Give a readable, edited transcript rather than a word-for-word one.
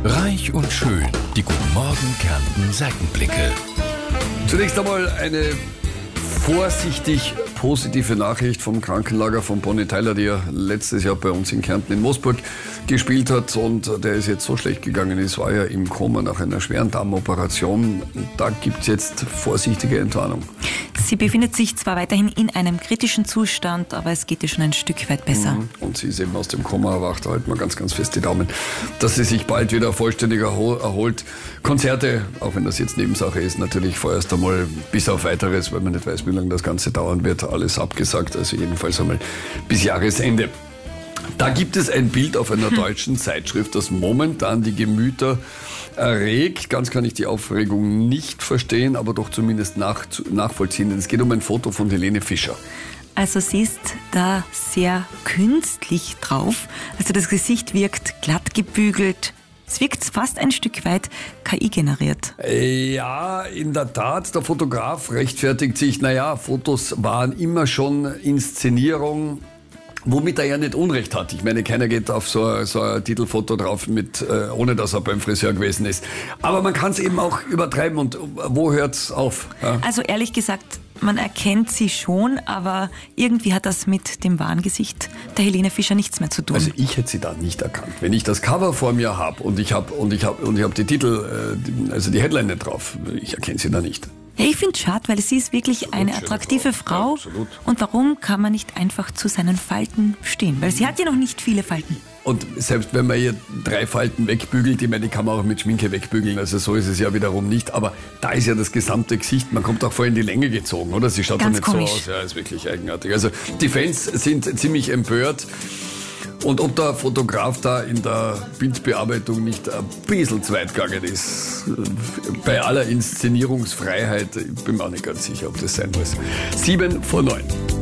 Reich und schön. Die Guten Morgen Kärnten Seitenblicke. Zunächst einmal eine vorsichtig positive Nachricht vom Krankenlager von Bonnie Tyler, die ja letztes Jahr bei uns in Kärnten in Moosburg gespielt hat und der ist jetzt so schlecht gegangen ist, war ja im Koma nach einer schweren Darmoperation. Da gibt es jetzt vorsichtige Entwarnung. Sie befindet sich zwar weiterhin in einem kritischen Zustand, aber es geht ihr schon ein Stück weit besser. Und sie ist eben aus dem Koma erwacht. Da halten wir ganz, ganz fest die Daumen, dass sie sich bald wieder vollständig erholt. Konzerte, auch wenn das jetzt Nebensache ist, natürlich vorerst einmal bis auf Weiteres, weil man nicht weiß, wie lange das Ganze dauern wird, alles abgesagt. Also jedenfalls einmal bis Jahresende. Da gibt es ein Bild auf einer deutschen Zeitschrift, das momentan die Gemüter erregt. Ganz kann ich die Aufregung nicht verstehen, aber doch zumindest nachvollziehen. Es geht um ein Foto von Helene Fischer. Also sie ist da sehr künstlich drauf. Also das Gesicht wirkt glatt gebügelt. Es wirkt fast ein Stück weit KI generiert. Ja, in der Tat, der Fotograf rechtfertigt sich. Naja, Fotos waren immer schon Inszenierung. Womit er ja nicht Unrecht hat. Ich meine, keiner geht auf so ein Titelfoto drauf, ohne dass er beim Friseur gewesen ist. Aber man kann es eben auch übertreiben. Und wo hört's auf? Ja? Also ehrlich gesagt, man erkennt sie schon, aber irgendwie hat das mit dem wahren Gesicht der Helene Fischer nichts mehr zu tun. Also ich hätte sie da nicht erkannt. Wenn ich das Cover vor mir habe und ich habe die Titel, also die Headline nicht drauf, ich erkenne sie da nicht. Ja, ich finde es schade, weil sie ist wirklich eine attraktive Frau. Ja, absolut. Und warum kann man nicht einfach zu seinen Falten stehen? Weil sie hat ja noch nicht viele Falten. Und selbst wenn man ihr 3 Falten wegbügelt, ich meine, die kann man auch mit Schminke wegbügeln, also so ist es ja wiederum nicht. Aber da ist ja das gesamte Gesicht, man kommt auch voll in die Länge gezogen, oder? Sie schaut doch nicht komisch. So aus, ja, ist wirklich eigenartig. Also die Fans sind ziemlich empört. Und ob der Fotograf da in der Bildbearbeitung nicht ein bisschen zu weit gegangen ist, bei aller Inszenierungsfreiheit, ich bin mir auch nicht ganz sicher, ob das sein muss. 7 vor 9.